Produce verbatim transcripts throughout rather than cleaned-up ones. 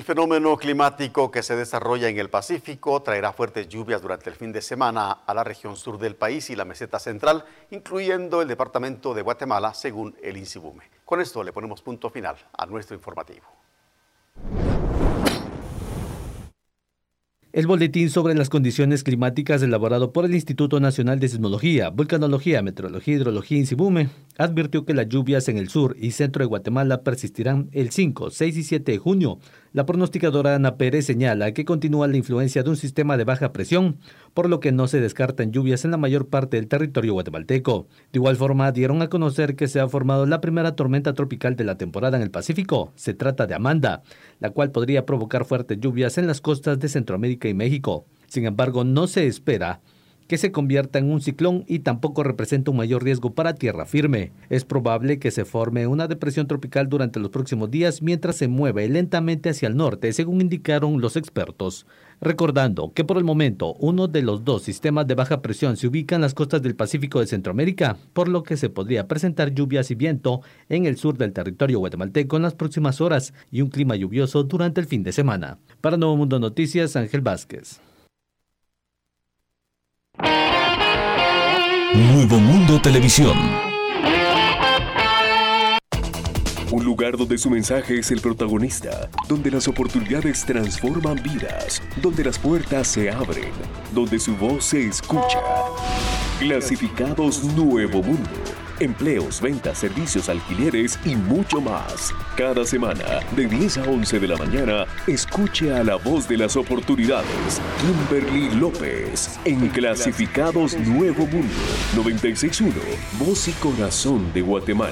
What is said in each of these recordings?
fenómeno climático que se desarrolla en el Pacífico traerá fuertes lluvias durante el fin de semana a la región sur del país y la meseta central, incluyendo el departamento de Guatemala, según el INSIBUME. Con esto le ponemos punto final a nuestro informativo. El boletín sobre las condiciones climáticas elaborado por el Instituto Nacional de Sismología, Vulcanología, Meteorología y Hidrología INSIBUME advirtió que las lluvias en el sur y centro de Guatemala persistirán el cinco, seis y siete de junio. La pronosticadora Ana Pérez señala que continúa la influencia de un sistema de baja presión, por lo que no se descartan lluvias en la mayor parte del territorio guatemalteco. De igual forma, dieron a conocer que se ha formado la primera tormenta tropical de la temporada en el Pacífico. Se trata de Amanda, la cual podría provocar fuertes lluvias en las costas de Centroamérica y México. Sin embargo, no se espera que se convierta en un ciclón y tampoco representa un mayor riesgo para tierra firme. Es probable que se forme una depresión tropical durante los próximos días mientras se mueve lentamente hacia el norte, según indicaron los expertos. Recordando que por el momento uno de los dos sistemas de baja presión se ubica en las costas del Pacífico de Centroamérica, por lo que se podría presentar lluvias y viento en el sur del territorio guatemalteco en las próximas horas y un clima lluvioso durante el fin de semana. Para Nuevo Mundo Noticias, Ángel Vázquez. Nuevo Mundo Televisión. Un lugar donde su mensaje es el protagonista, donde las oportunidades transforman vidas, donde las puertas se abren, donde su voz se escucha. Clasificados Nuevo Mundo. Empleos, ventas, servicios, alquileres y mucho más. Cada semana, de diez a once de la mañana, escuche a la voz de las oportunidades, Kimberly López, en Clasificados Nuevo Mundo, noventa y seis punto uno, Voz y Corazón de Guatemala.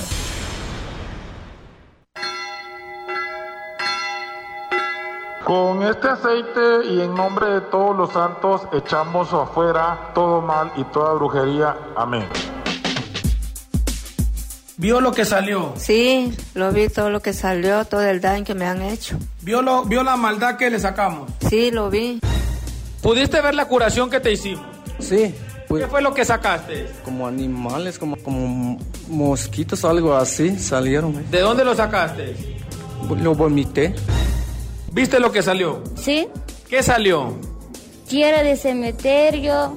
Con este aceite y en nombre de todos los santos, echamos afuera todo mal y toda brujería. Amén. ¿Vio lo que salió? Sí, lo vi todo lo que salió, todo el daño que me han hecho. ¿Vio, lo, vio la maldad que le sacamos? Sí, lo vi. ¿Pudiste ver la curación que te hicimos? Sí. Pues, ¿qué fue lo que sacaste? Como animales, como, como mosquitos, algo así, salieron. ¿De dónde lo sacaste? Lo vomité. ¿Viste lo que salió? Sí. ¿Qué salió? Tierra de cementerio.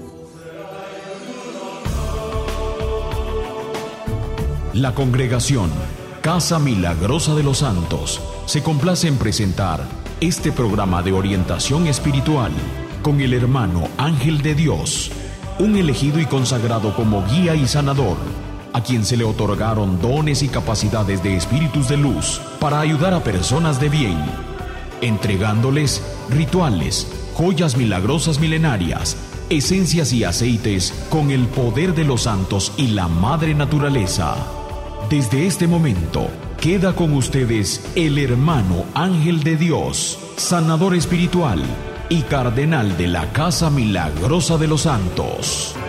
La congregación Casa Milagrosa de los Santos se complace en presentar este programa de orientación espiritual con el hermano Ángel de Dios, un elegido y consagrado como guía y sanador, a quien se le otorgaron dones y capacidades de espíritus de luz para ayudar a personas de bien, entregándoles rituales, joyas milagrosas milenarias, esencias y aceites con el poder de los santos y la madre naturaleza. Desde este momento, queda con ustedes el hermano Ángel de Dios, sanador espiritual y cardenal de la Casa Milagrosa de los Santos.